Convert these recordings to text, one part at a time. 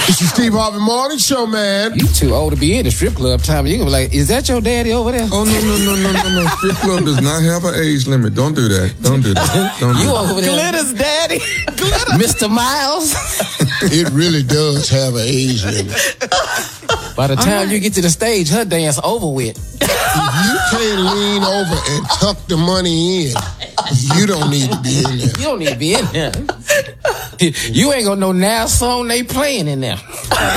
It's the Steve Harvey Morning Show, man. You too old to be in the strip club, Tommy. You gonna be like, is that your daddy over there? Oh, no. Strip club does not have an age limit. Don't do that. You over there. Glitter's daddy. Mr. Miles. It really does have an age limit. By the time you get to the stage, her dance over with. If you can't lean over and tuck the money in, you don't need to be in there. You don't need to be in there. You ain't gonna know now song they playing in there.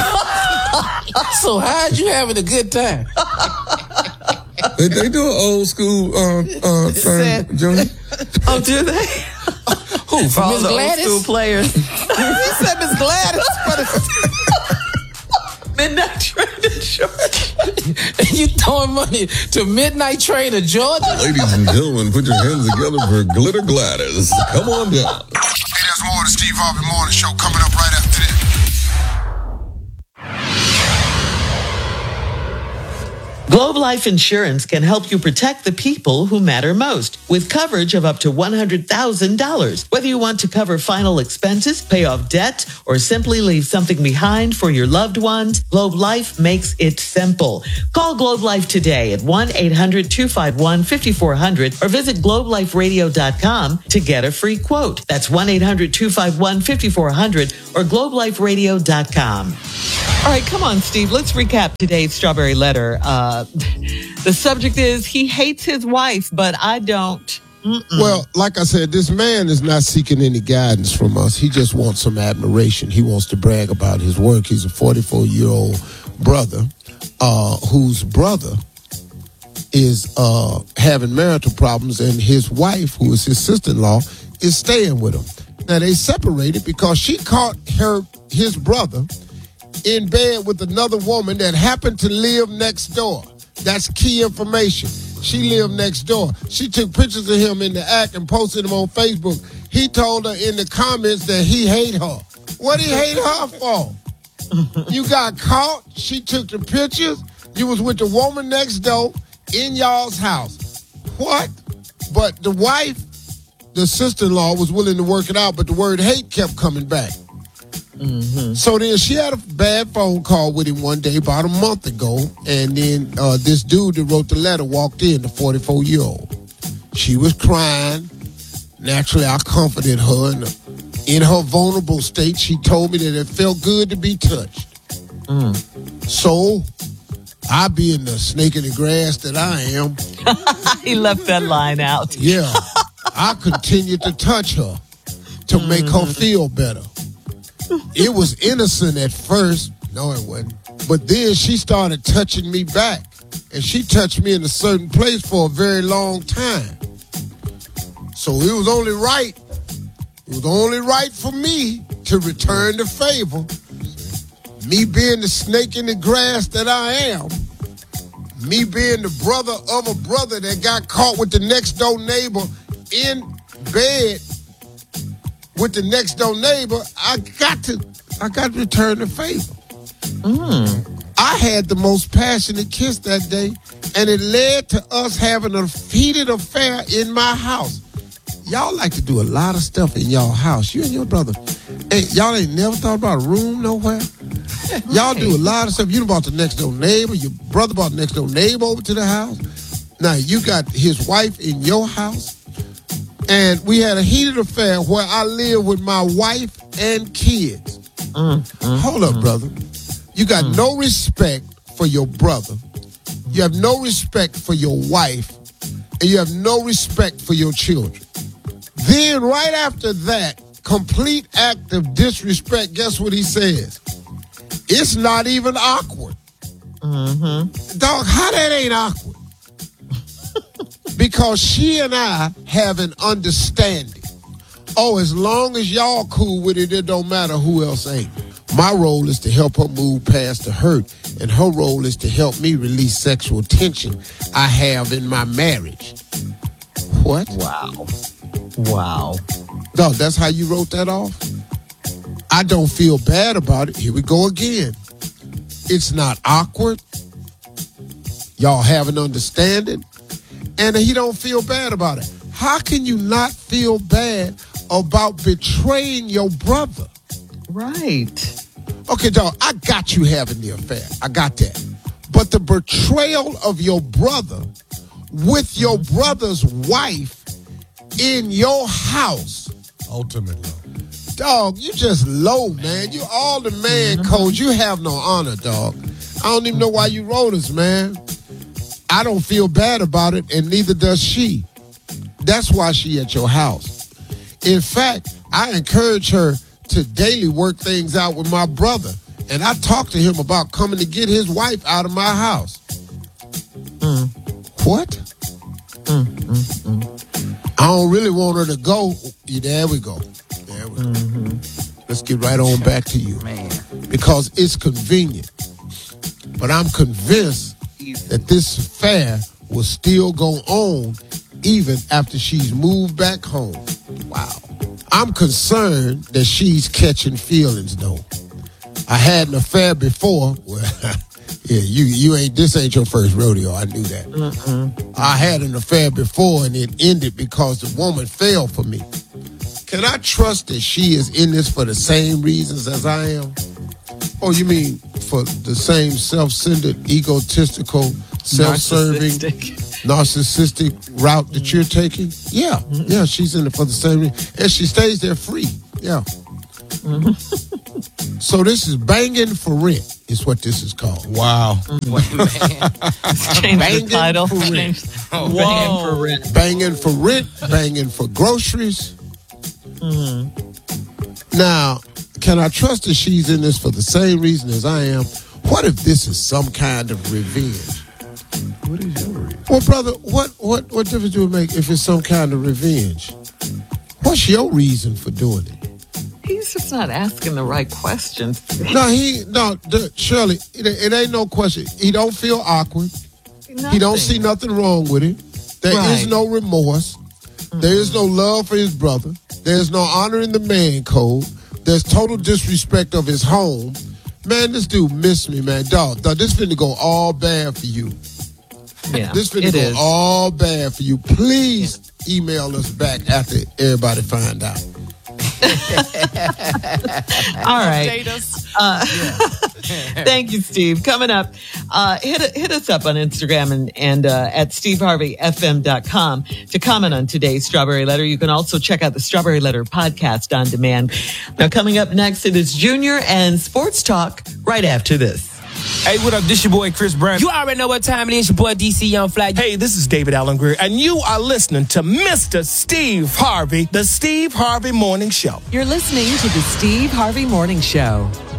So how'd you having a good time? They do an old school thing, Junior. Oh, do they? Who? For all Miss the Gladys? old school players. You said Miss Gladys. Midnight Train to Georgia. You throwing money to Midnight Train to Georgia? Ladies and gentlemen, put your hands together for Glitter Gladys. Come on down. Hey, there's more of the Steve Harvey Morning Show coming up right after this. Globe Life Insurance can help you protect the people who matter most with coverage of up to $100,000. Whether you want to cover final expenses, pay off debt, or simply leave something behind for your loved ones, Globe Life makes it simple. Call Globe Life today at 1-800-251-5400 or visit globeliferadio.com to get a free quote. That's 1-800-251-5400 or globeliferadio.com. All right, come on, Steve. Let's recap today's Strawberry Letter. The subject is, he hates his wife, but I don't. Well, like I said, this man is not seeking any guidance from us. He just wants some admiration. He wants to brag about his work. He's a 44-year-old brother whose brother is having marital problems, and his wife, who is his sister-in-law, is staying with him. Now, they separated because she caught his brother in bed with another woman that happened to live next door. That's key information. She lived next door. She took pictures of him in the act and posted them on Facebook. He told her in the comments that he hate her. What he hate her for? You got caught. She took the pictures. You was with the woman next door in y'all's house. What? But the wife, the sister-in-law, was willing to work it out, but the word hate kept coming back. Mm-hmm. So then she had a bad phone call with him one day about a month ago, and then this dude that wrote the letter walked in, the 44-year-old. She was crying. Naturally, I comforted her, and in her vulnerable state, she told me that it felt good to be touched. So, I being the snake in the grass that I am. He left that line out. Yeah. I continued to touch her to make her feel better. It was innocent at first. No, it wasn't. But then she started touching me back. And she touched me in a certain place for a very long time. So it was only right. It was only right for me to return the favor. Me being the snake in the grass that I am. Me being the brother of a brother that got caught with the next door neighbor in bed with the next door neighbor, I got to return the favor. I had the most passionate kiss that day, and it led to us having a heated affair in my house. Y'all like to do a lot of stuff in y'all house. You and your brother. Hey, y'all ain't never thought about a room nowhere? Y'all do a lot of stuff. You brought the next door neighbor. Your brother brought the next door neighbor over to the house. Now, you got his wife in your house. And we had a heated affair where I lived with my wife and kids. Hold up, brother. You got no respect for your brother. You have no respect for your wife. And you have no respect for your children. Then right after that complete act of disrespect, guess what he says? It's not even awkward. Dog, how that ain't awkward? Because she and I have an understanding. Oh, as long as y'all cool with it, it don't matter who else ain't. My role is to help her move past the hurt, and her role is to help me release sexual tension I have in my marriage. What? Wow. Dog, that's how you wrote that off? I don't feel bad about it. Here we go again. It's not awkward. Y'all have an understanding. And he don't feel bad about it. How can you not feel bad about betraying your brother? Right. Okay, dog, I got you having the affair. I got that. But the betrayal of your brother with your brother's wife in your house. Ultimate low. Dog, you just low, man. You all the man codes. You have no honor, dog. I don't even know why you wrote us, man. I don't feel bad about it, and neither does she. That's why she at your house. In fact, I encourage her to daily work things out with my brother. And I talked to him about coming to get his wife out of my house. What? I don't really want her to go. There we go. There we go. Let's get right on back to you. Man. Because it's convenient. But I'm convinced that this affair will still go on even after she's moved back home. Wow. I'm concerned that she's catching feelings, though. I had an affair before. Well, yeah, you ain't. This ain't your first rodeo. I knew that. I had an affair before, and it ended because the woman fell for me. Can I trust that she is in this for the same reasons as I am? Oh, you mean for the same self-centered, egotistical, self-serving, narcissistic route that you're taking? Yeah, yeah, she's in it for the same reason. And she stays there free. Yeah. So this is banging for rent, is what this is called. Wow. Change the title. For rent. Whoa. Banging for rent, banging for groceries. Now, can I trust that she's in this for the same reason as I am? What if this is some kind of revenge? What is your reason? Well, brother, what difference do it make if it's some kind of revenge? What's your reason for doing it? He's just not asking the right questions. Shirley, it ain't no question. He don't feel awkward. Nothing. He don't see nothing wrong with it. There is no remorse. There is no love for his brother. There's no honor in the man code. There's total disrespect of his home. Man, this dude missed me, man. Dog, this finna go all bad for you. Yeah, This finna go all bad for you. Please email us back after everybody find out. All right. Thank you, Steve. Coming up, hit us up on Instagram and at steveharveyfm.com to comment on today's Strawberry Letter. You can also check out the Strawberry Letter podcast on demand. Now, coming up next, it is Junior and Sports Talk right after this. Hey, what up? This your boy, Chris Brown. You already know what time it is. Your boy, DC Young Fly. Hey, this is David Allen Greer, and you are listening to Mr. Steve Harvey, the Steve Harvey Morning Show. You're listening to the Steve Harvey Morning Show.